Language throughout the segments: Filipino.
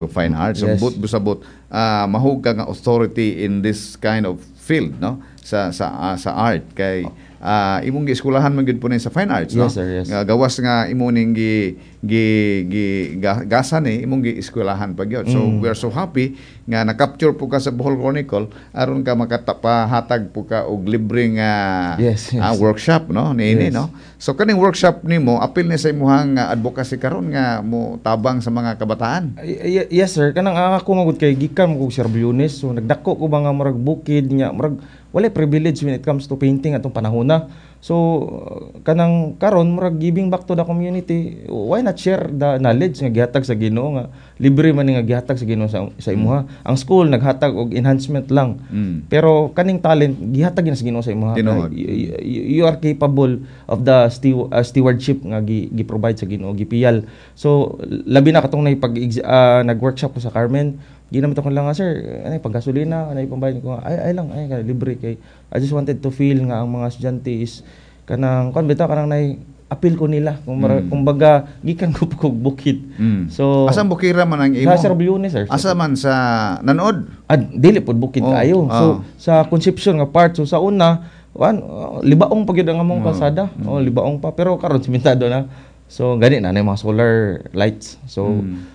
fine arts. So Yes. busabot mahug ka nga authority in this kind of field, no, sa art kay imong gieskulahan man gyud po ni sa fine arts, no. Yes, sir, yes. Nga gawas nga imo ning gasan imong gieskulahan pa gyud. So we are so happy nga na-capture po ka sa Bohol Chronicle aron ka makatapahatag po ka og libreng Yes, yes. workshop, no, niini, Yes. no. So kaning workshop nimo apil ni sa imong advocacy karon nga mo tabang sa mga kabataan. Yes sir, kanang ako magud kay gikan mo kog Sir Blunes, so nagdako ko ba nga murag bukid nya murag wala privilege when it comes to painting atong panahona. So kanang karon murag giving back to the community, why not share the knowledge nga gihatag sa Ginoo nga libre man ni nga gihatag sa Ginoo sa imuha. Ang school naghatag og enhancement lang. Pero kaning talent gihatag gina sa Ginoo sa imuha. Tinuod. You are capable of the stewardship nga gi-provide sa Ginoo, gipiyal. So labi na katong nag-workshop ko sa Carmen, ginamit ako lang nga, sir, anay panggasolina, anay pambayad ko nga, ay lang, ay libre kay I just wanted to feel nga ang mga estudyante is kanang kanang nay appeal ko nila kumbaga gikan ko kog bukid. So Asang bukira man ang imo? sa Sir Blunes, sir. Asa man sa nanood? Dili pod bukid kayo. So sa Concepcion nga part, so sa una libaong pa gyud ang among kalsada. Libaong pa pero karon simentado na. So gani na mga solar lights. So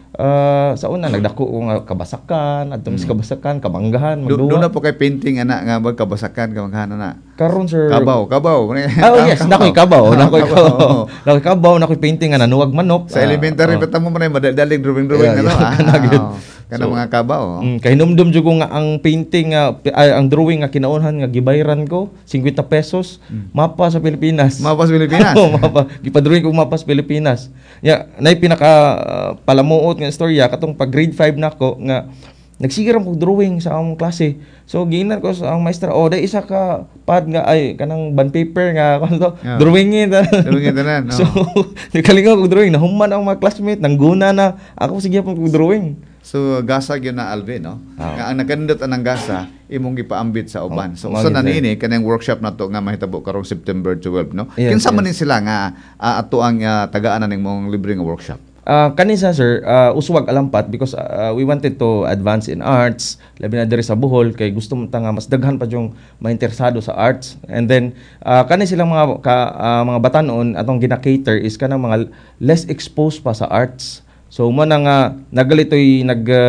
sa una nagdako ko nga kabasakan, adto sa kabasakan, kabanggahan, Doon na po kay painting ana nga magkabasakan kamanghan na. Karon sir. Kabaw. Oh yes, nakoy kabaw, nakoy nakoy painting nga nanuwag manok. Sa elementary pa mo man madadaling drawing na. Kana mga kabaw. Kay hinumdum jud ko nga ang painting ang drawing nga kinaunhan nga gibayran ko 50 pesos, mapa sa Pilipinas. Mapa sa Pilipinas. Mapa. Gipadrawing ko mapa sa Pilipinas. Nay pinaka palamuot nga istorya katong pag grade 5 nako nga nagsigiram kog drawing sa among klase. So giingnan ko sa ang maestra, day isa ka pad nga ay kanang bond paper nga kanto drawingin. Drawingin tanan. So nakalingaw kog drawing, nahuman ang mga classmate, nangguna na ako sige pa kog drawing. So gasa gyud na Alvin, no. Nga ang nakandot anang gasa imong gipaambit sa uban. So usa na niini kanang workshop nato nga mahitabo karong September 12, no. Kinsa man ni sila nga ato ang tagaan ning mong libre nga workshop? Kanisa sir, uswag alampat because we wanted to advance in arts, labi na diri sa Bohol kay gusto mo nga mas daghan pa yung mainteresado sa arts. And then kani silang mga batanon atong gina-cater is kanang mga less exposed pa sa arts. So mo na nga nagalitoy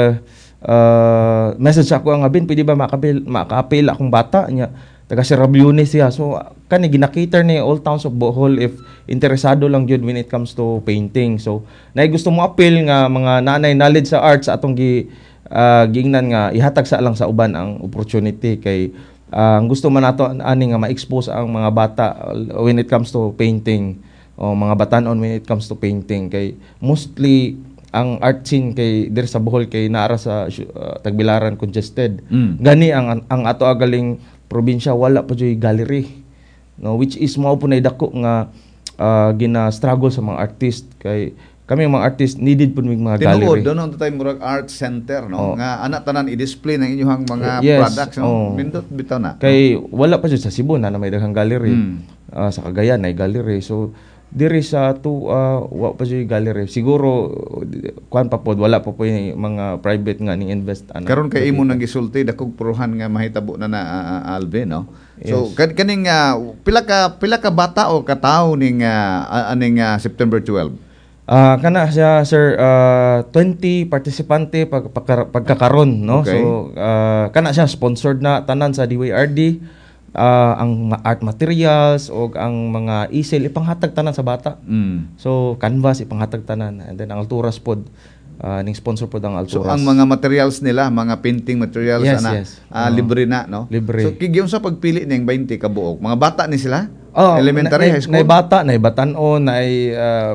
message ako nga bin pwede ba makapil akong bata nya taga Sierra Leone siya. So kani gina-cater ni all towns of Bohol if interesado lang jud when it comes to painting. So nay gusto mo appeal nga mga nanay knowledge sa arts atong giingnan nga ihatag sa lang sa uban ang opportunity kay ang gusto man nato ani nga ma-expose ang mga bata when it comes to painting o mga batanon when it comes to painting kay mostly ang art scene kay diri sa Bohol kay naara sa Tagbilaran congested. Gani ang ato agaling probinsya wala pa joy gallery, no, which is mao po nay dako nga gina-struggle sa mga artist kay kami mga artist needed po mga gallery. Tinuod doon tayo murag art center, no, nga ana tanan i-display ng inyong mga products, no. Nindot bitaw na. Kay wala pa jud sa Cebu na may daghang gallery. Sa Cagayan ay gallery. So diri sa wa pa jud gallery. Siguro kuan pa pod wala pa po yung mga private nga ning invest karon kay imo nang gisulti dakog puruhan nga mahitabo na Alvin, no. So kaning pila ka bata o katawo ning aning September 12? Kana siya sir 20 partisipante pagkakaron, no. Okay. So kana siya sponsored na tanan sa DYRD. Ang art materials o ang mga easel ipanghatag tanan sa bata. So canvas ipanghatag tanan and then ang Alturas pod ning sponsor pod ang Alturas. So ang mga materials nila, mga painting materials libre na, no. Libre. So kigyon sa pagpili ning 20 ka buok, mga bata ni sila? Elementary, high school? Nay bata, nay batanon, nay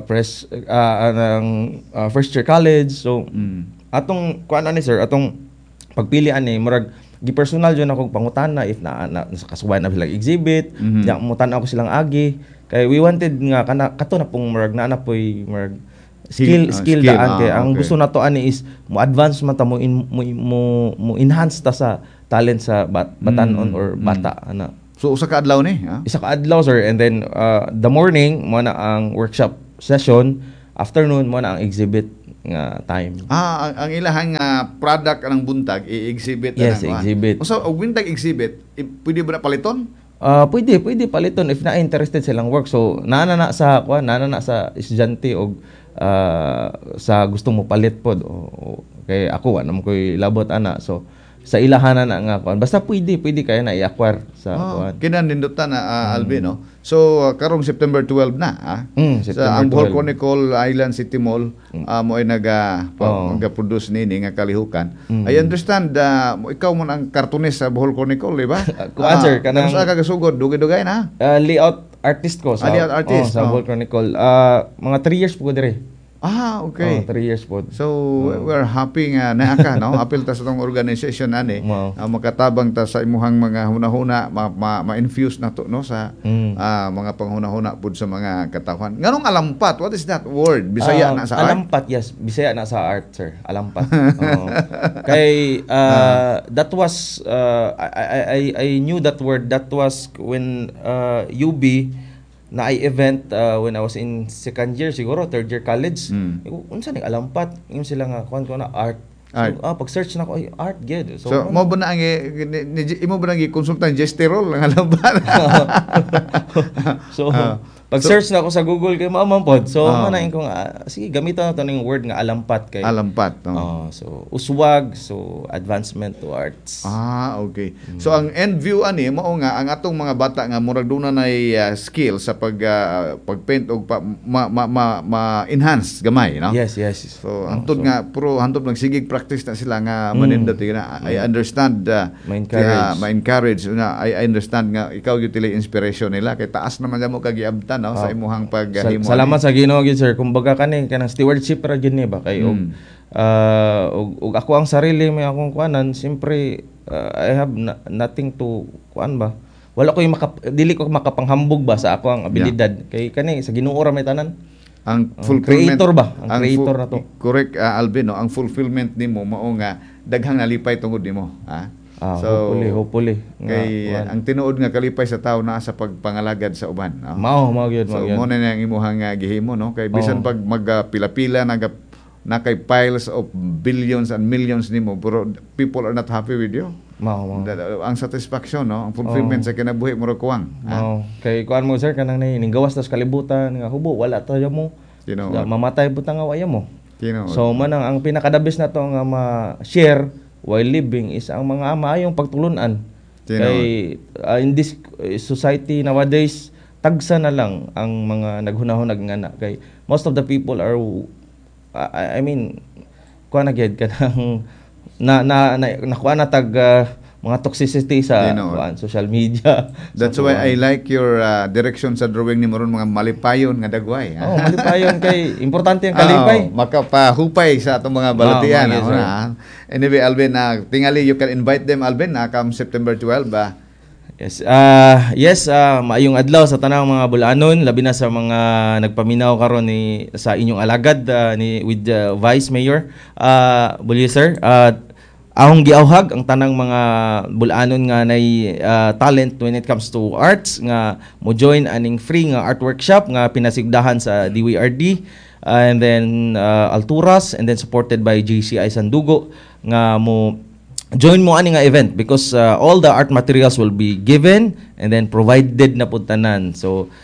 first year college. So atong kuan ani sir, atong pagpilian ni murag gipersonal jud ako pangutana if na kasuway na bilang exhibit, mutan ako silang agi kay we wanted nga kato na pong murag na poy murag skill daan kay ang gusto nato ani is mo advance man ta mo enhance ta sa talent sa batanon or bata ana. So usa ka adlaw ni, Isa ka adlaw sir, and then the morning mo na ang workshop session, afternoon mo na ang exhibit. nga time. Ang ilahang product ng buntag i-exhibit Yes, exhibit. So, og buntag exhibit, pwede ba na paliton? Pwede paliton if na interested silang work. So nana na sa estudyante og sa gusto mo palit pod o kay ako naman koy labot ana. So sa ilahanan na nga kuan basta pwede kaya na i-acquire sa kuan. Kinanindot na Alvin, no? So karong September 12 na sa ang Bohol Chronicle Island City Mall mo ay nag-produce nini nga kalihukan. I understand ikaw mo ang cartoonist sa Bohol Chronicle, di ba? Kuan sir kanang sa kagasugod dugay-dugay na. Layout artist ko sa layout artist sa Bohol Chronicle. Mga 3 years po dire. Okay. 3 years po. So, we're happy nga na ka, no? Apil ta sa tong organization ani, makatabang ta sa imuhang mga hunahuna, ma-infuse na to, no? Sa mga panghunahuna pud sa mga katawhan. Nganong alampat? What is that word? Bisaya na sa art? Alampat, yes. Bisaya na sa art, sir. Alampat. Kay, that was, I knew that word. That was when UB, na event when I was in second year siguro, third year college. Unsa ning alampat? Yung sila nga kuan ko na art. So, pag-search na ko ay art gid. So mo ba na ang imo ba nang i-consultan gesterol ng alampat? So pag-search na ako sa Google kay maaman pod. So manain ko nga sige gamiton na to ning word nga alampat kay alampat. So uswag, so advancement to arts. Okay. So ang end view ani mao nga ang atong mga bata nga murag dunay skill sa pagpaint og ma-enhance gamay, no? Yes. So hantod nga puro hantod magsigig practice na sila nga manindot na. I understand ma-encourage na I understand nga ikaw utility inspiration nila kay taas naman mo kagiabtan, no, sa imuhang paghimo. Salamat sa Ginoo gid sir. Kumbaga kanang stewardship ra gid ni ba kay og ako ang sarili may akong kuanan, siyempre I have nothing to kuan ba. Wala ko dili ko makapanghambog ba sa ako ang abilidad kay kani sa Ginoo ra may tanan. Ang fulfillment creator ba? Ang creator na to. Correct, Alvin, no? Ang fulfillment nimo mao nga daghang nalipay tungod nimo, So hopefully kay ang tinuod nga kalipay sa tawo naa sa pagpangalagad sa uban, no? Mao gyud. So mo na ang imuhang gihimo, no? Kay bisan pag magpila-pila na kay piles of billions and millions nimo pero people are not happy with you. Mao. Ang satisfaction, no? Ang fulfillment sa kinabuhi mo kuwang. Kay kuan mo sir kanang ning gawas tas kalibutan nga hubo wala tayo mo. Mamatay butang nga waya mo. So manang ang pinakadabis na to nga ma-share while living is ang mga maayong pagtulunan. Kay in this society nowadays tagsa na lang ang mga naghunahunag nga kay most of the people are I mean kuan na gyud kanang nakuha na tag mga toxicity sa social media. That's why I like your direction sa drawing ni Moron, mga malipayon nga dagway. Malipayon kay importante ang kalipay. Makapahupay sa atong mga balatian. Anyway, Alvin, tingali you can invite them, Alvin, come September 12 ba? Yes, maayong adlaw sa tanang mga bulanon, labi na sa mga nagpaminaw karon sa inyong alagad with Vice Mayor Bulyo sir. Ahong giawhag ang tanang mga bulanon nga nay talent when it comes to arts nga mo join aning free nga art workshop nga pinasigdahan sa DWRD and then Alturas and then supported by JCI Sandugo nga mo join mo ani nga event because all the art materials will be given and then provided na pud tanan. So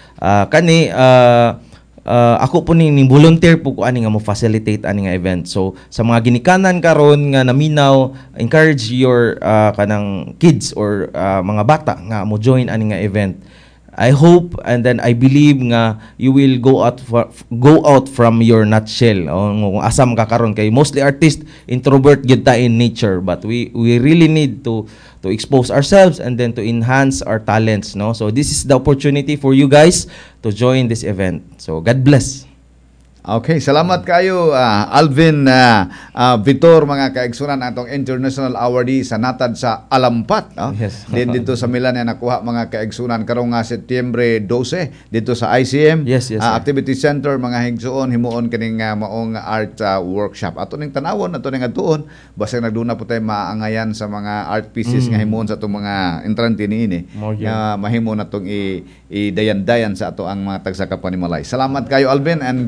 ako po ning volunteer po ko ani nga mo facilitate ani nga event. So sa mga ginikanan karon nga naminaw, encourage your kanang kids or mga bata nga mo join ani nga event. I hope and then I believe nga you will go out from your nutshell. Kung asam ka karon kay mostly artist introvert gyud ta in nature but we really need to expose ourselves and then to enhance our talents, no? So this is the opportunity for you guys to join this event. So God bless. Okay, salamat kayo Alvin Vitor, mga kaigsunan atong international awardee sa natad sa Alampat. Yes. Dito sa Milan na nakuha mga kaigsunan karong Setyembre 12 dito sa ICM. Yes, Activity Center, mga higsuon himuon kining maong art workshop. Ato ning tanawon, ato ning atuon, basta nagduna po tayo maangayan sa mga art pieces nga himuon sa atong mga entrante niini nga mahimo natong i-dayan-dayan sa ato ang mga tagsaka panimalay. Salamat kayo Alvin and good luck kayo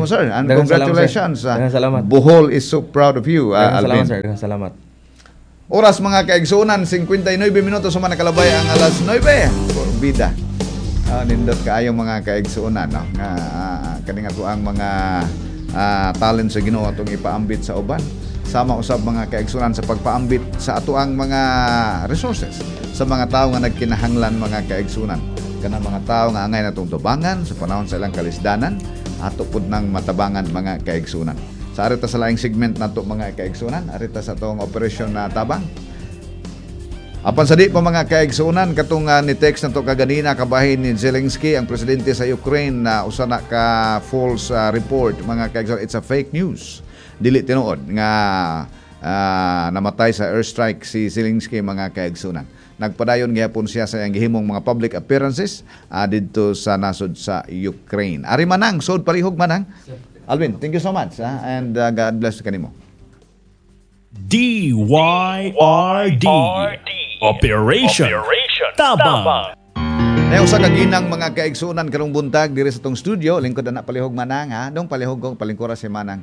sir. And Daghang congratulations. salamat, sir. Daghang salamat. Bohol is so proud of you, Daghang Alvin. salamat, sir. Daghang salamat. Oras mga kaigsunan, 59 minutos sa kalabay ang alas 9. Bida. Nindot kaayo mga kaigsunan, no? Kaning ato ang mga talent sa Ginoo atong ipaambit sa uban. Sama usab mga kaigsunan sa pagpaambit sa ato ang mga resources sa mga tao nga nagkinahanglan mga kaigsunan. Kanang mga tao nga angay natong tubangan sa panahon sa ilang kalisdanan ato pud nang matabangan mga kaigsunan. Sa arita sa laing segment nato mga kaigsunan, arita sa atong operasyon na tabang. Apan sa di pa mga kaigsunan katong ni text nato kaganina kabahin ni Zelensky ang presidente sa Ukraine na usa na ka false report mga kaigsunan. It's a fake news. Dili tinuod nga namatay sa airstrike si Zelensky mga kaigsunan. Nagpadayon gihapon siya sa iyang gihimong mga public appearances didto sa nasod sa Ukraine. Ari manang sod palihog manang. Alvin, thank you so much and God bless kanimo. DYRD Operation Tabang. Nay usa ka ginang mga kaigsunan karong buntag diri sa tong studio, lingkod na palihog manang ha. Dong palihog ko palingkura si manang.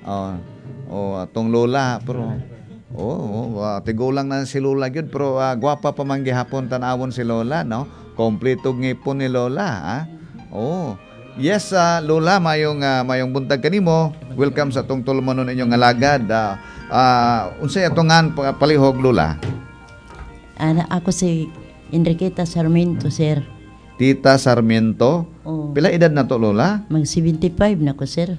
Atong lola pero tigulang na si lola gyud pero gwapa pa man gihapon tan-awon si lola no. Kompleto ngipon ni lola ha. Yes, lola, mayong buntag kanimo. Welcome sa tong tulumanon inyong alagad. Unsay atongan palihog lola? Ako si Enriqueta Sarmiento, sir. Tita Sarmiento? Pila edad na to lola? Mag 75 na ko, sir.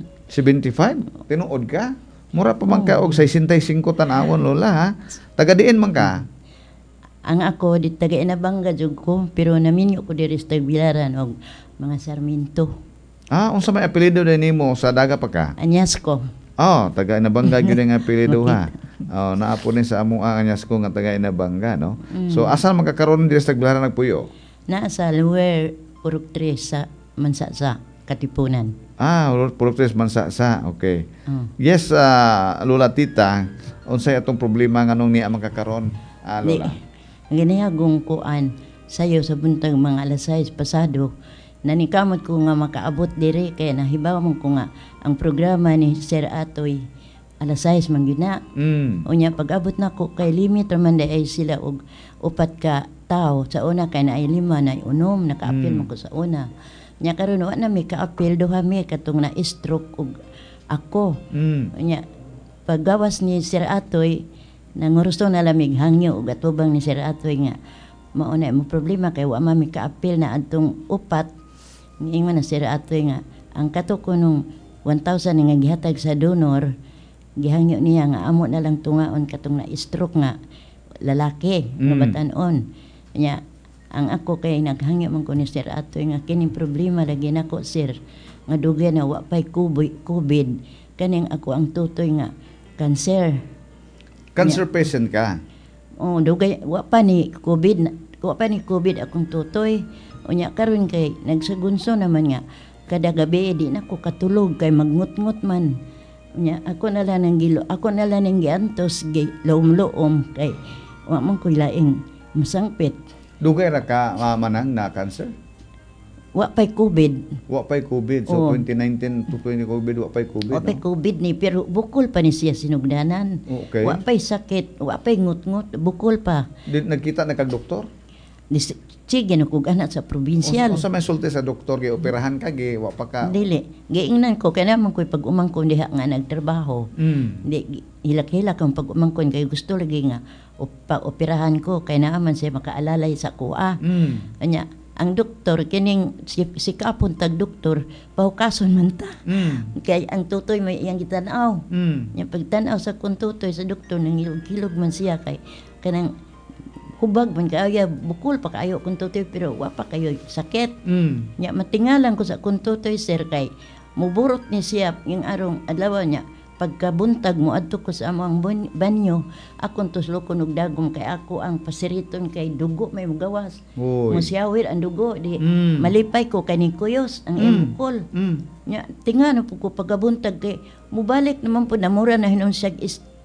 75? Tinuod ka? Mura pa man ka og 65 tan-awon lola ha. Taga diin man ka? Ang ako di taga Inabanga jud ko pero naminyo ko diri sa Tagbilaran og mga Sarmiento. Unsa may apelyido din nimo sa daga pa ka? Anyas ko. Taga Inabanga gyud ang apelyido ha. Naapo ni sa amo ang anyas ko nga taga Inabanga no. So asa man kakaron diri sa Tagbilaran nagpuyo? Naa sa Lower Purok 3 sa Mansasa, Katipunan. Purok 3 Mansasa. Okay. Yes, lola tita, unsay atong problema nganong niya makakaron? Lola. Ginihagong kuan sayo sa buntag mga alas 6 pasado nanikamot ko nga makaabot diri kay nahibaw mo ko nga ang programa ni Sir Atoy alas 6 man gyud na. Unya pag-abot na ko kay limit man ay sila og upat ka tao sa una kay naay 5 na unom nakaapil man ko sa una. Nya karon wa na mi kaapil duha mi katong na stroke og ako. Unya paggawas ni Sir Atoy nangurusto na lamig hangyo ug atubang ni Sir Atoy nga mao na mo problema kay wa man mi kaapil na adtong upat ingon na Sir Atoy nga ang kato ko nung 1,000 nga gihatag sa donor gihangyo niya nga amo na lang tungaon katong na stroke nga lalaki nga batan-on nya ang ako kay naghangyo man ko ni Sir Atoy nga kining problema lagi nako sir nga dugay na wa pay COVID kaning ako ang tutoy nga cancer. Cancer patient ka? Dugay wa pa ni COVID akong tutoy. Unya karon kay nagsagunso naman nga kada gabi di na ko katulog kay magngut-ngut man. Unya ako na lang nang giantos lom-loom kay wa man ko laing masangpit. Dugay ra ka manang na cancer? Wa pay COVID. So 2019 to 20 COVID wa pay COVID. Wa pay COVID ni pero bukol pa ni siya sinugdanan. Okay. Wa pay sakit, wa pay ngut-ngut, bukol pa. Di nagkita na kag doktor? Sige na kog anak sa probinsyal. Unsa may sulti sa doktor kay operahan ka wa pa ka? Dili. Giingnan ko kay naman ko'y pag-umangkon diha nga nagtrabaho. Di hilak-hilak ang pag-umangkon kay gusto lagi nga operahan ko kay naaman siya makaalalay sa kuha. Anya ang doktor kining si kapon tag doktor pahukason man ta. Kay ang tutoy may iyang gitan-aw. Nya pagtan-aw sa kun tutoy sa doktor nang hilog man siya kay kanang hubag man kaya bukol pa kayo kun tutoy pero wa pa kayo sakit. Nya matingalan ko sa kun tutoy sir kay muburot ni siya yung arong adlaw niya pagkabuntag mo adto ko sa among banyo akong tuslokon og dagom kay ako ang pasiriton kay dugo may mugawas musyawir ang dugo di malipay ko kay ni kuyos ang emukol nya tingan po ko pagkabuntag kay mubalik naman po namura na hinon siya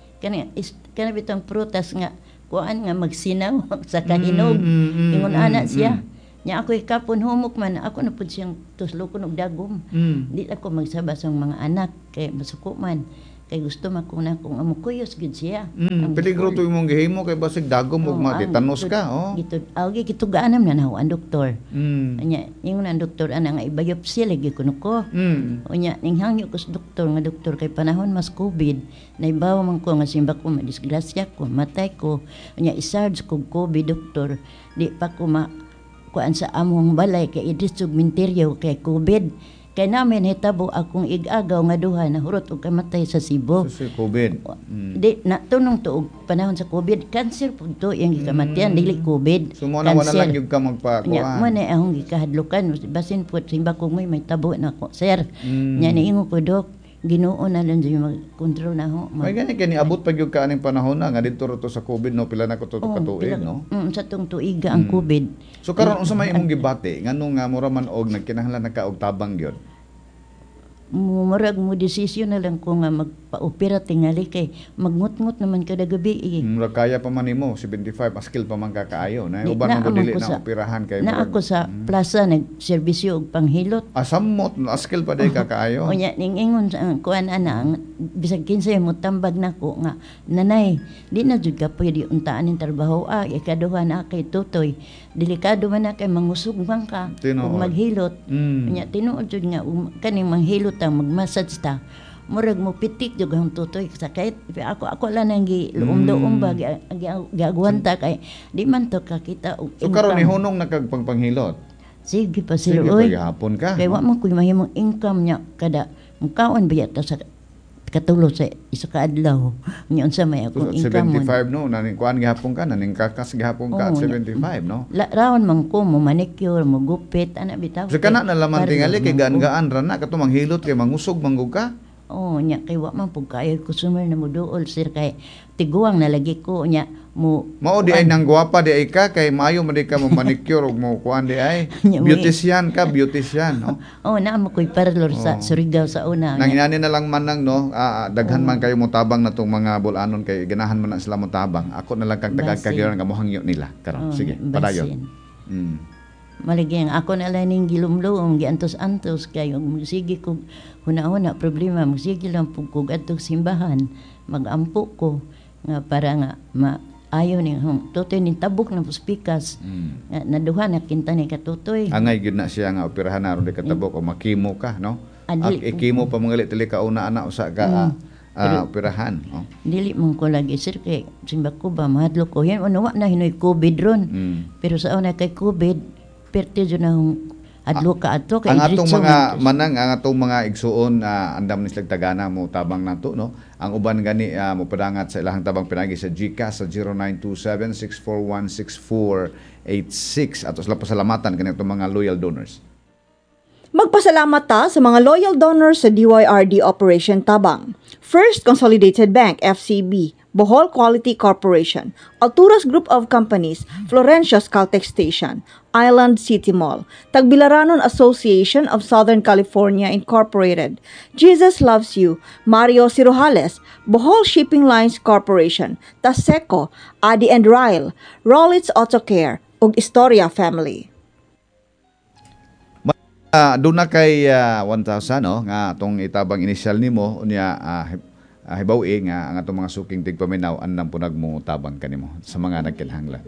kana bitang prutas nga kuan nga magsinaw sa kahinog ingon ana siya Nya ako kapon humok man, ako na pud siyang tuslo ko og dagom. Di ako magsabas ang mga anak kay masuko man. Kay gusto man ko na kung amo kuyos gid siya. Peligro to imong gihimo kay basig dagom ug matitanos ka, Gito awgi gitugaanam na naho ang doktor. Anya ingon ang doktor ana nga ibayopsi lagi kuno ko. Unya ning hangyo ko sa doktor kay panahon mas COVID, naibawa man ko nga simba ko madisgrasya ko, matay ko. Unya isarge ko COVID doktor, di pa ko kuan sa among balay kay idris og minteryo kay COVID. Kay namin hitabo akong igagaw nga duha na hurot og kamatay sa Cebu. Sa COVID. Di natunong to og panahon sa COVID, cancer pud to yung gikamatian dili COVID. So mo na lang yung ka magpakuan. Nya mo na akong gikahadlukan basin pud simba kog may tabo na ko, sir. Nya niingon ko dok, Ginoo na lang yung mag-control na ho. May gani kani abot pa gyud ka aning panahon na nga dito to sa COVID no pila na ko to katuig no. Sa tong tuiga ang COVID. So karon unsa may imong gibati nganong nga mura man og nagkinahanglan na ka og tabang gyud. Murag mo desisyon na lang ko nga magpa-opera tingali kay magngut-ngut naman kada gabi. Murag kaya pa man nimo 75 skill pa man kakaayo na uban mo dili na operahan kay na ako sa plaza nagserbisyo og panghilot. Asamot skill pa day kakaayo. Unya ning ingon sa kuan ana bisag kinsay mo tambag nako nga nanay di na jud ka pwede untaan ning trabaho ikaduha na kay tutoy delikado man na kay mangusog man ka ug maghilot. Unya tinuod jud nga kaning manghilot ang mag-massage ta murag mo pitik jud ang tutoy sakit ako lang nang giluom-luom ba giagwanta kay di man to kakita og so karon ni hunong nakagpangpanghilot sige pa sila oy hapon ka kay wa man ko mahimong income nya kada mukaon ba ta sa katulo sa isa ka adlaw nya unsa may akong income 75 no naning kuan gihapon ka naning kakas gihapon ka 75 no raon man ko mo manicure mo gupit ana bitaw so kana na laman tingali kay gaan-gaan ra na kato manghilot kay mangusog manggug ka nya kay wa man pug kayo customer na mo duol sir kay tiguang na lagi ko nya mao di ay nang gwapa di ay ka kay maayo man di ka mo manicure ug mo kuan di ay beautician no na mo koy parlor sa Surigao sa una nanginani na lang man nang no daghan man kayo mo tabang na tong mga bulanon kay ganahan man na sila mo tabang ako na lang kang tagag kagiran nga mohangyo nila karon sige padayon maligyan ako na lang ning gilumlum giantos-antos kay sige ko huna-huna problema sige lang pug kog adtong simbahan magampo ko nga para nga ayaw ni tutoy ni tabok ng puspikas naduha na kinta ni katutoy angay gyud na siya nga operahan aron di katabok o makimo ka no ikimo pa mga tili ka una ana usa ka operahan dili mong ko lagi sir kay simba ko ba mahadlo ko yan wa na hinoy COVID ron pero sa una kay COVID perte jud na adlo ka adto kay ang atong mga manang ang atong mga igsuon andam ni silang tagana mo tabang nato no ang uban gani mo padangat sa ilahang tabang pinagi sa GCash sa 0927-641-6486 ato sila pasalamatan kani atong mga loyal donors. Magpasalamat ta sa mga loyal donors sa DYRD Operation Tabang. First Consolidated Bank FCB, Bohol Quality Corporation, Alturas Group of Companies, Florencia's Caltex Station, Island City Mall, Tagbilaranon Association of Southern California Incorporated, Jesus Loves You, Mario Cirojales, Bohol Shipping Lines Corporation, Taseco, Adi and Ryle, Rollins Auto Care, ug Historia Family. Doon na kay 1,000 no nga atong itabang initial nimo unya hibaw-i nga ang atong mga suking tigpaminaw andam punag mo tabang kanimo sa mga nagkinahanglan.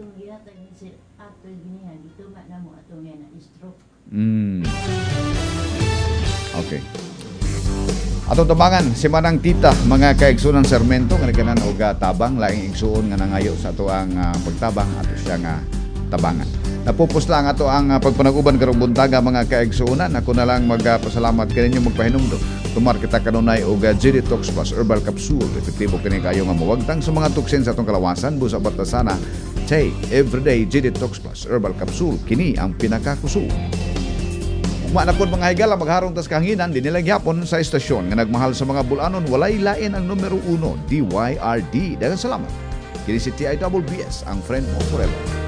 Okay. Atong tabangan si Manang Tita mga kaigsunan Sarmento nga nagkanan og tabang laing igsuon nga nangayo sa ato ang pagtabang ato siya nga tabangan. Napupos lang ato ang pagpanag-uban karong buntaga mga kaigsuunan. Ako na lang magpasalamat kaninyo magpahinumdum. Tumar kita kanunay og GD Tox Plus Herbal Capsule. Epektibo kini kayo nga mawagtang sa mga tuksin sa atong kalawasan busa batasana. Take everyday GD Tox Plus Herbal Capsule. Kini ang pinakakuso. Manapod mga higala magharong tas kahanginan din nilang yapon sa estasyon nga nagmahal sa mga bulanon walay lain ang numero 1 DYRD. Daghang salamat. Kini si TIWBS ang friend mo forever.